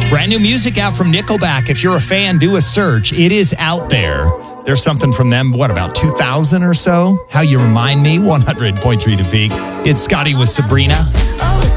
Brand new music out from Nickelback. If you're a fan, do a search. It is out there. There's something from them, about 2000 or so? How You Remind Me, 100.3 The Peak. It's Scotty with Sabrina.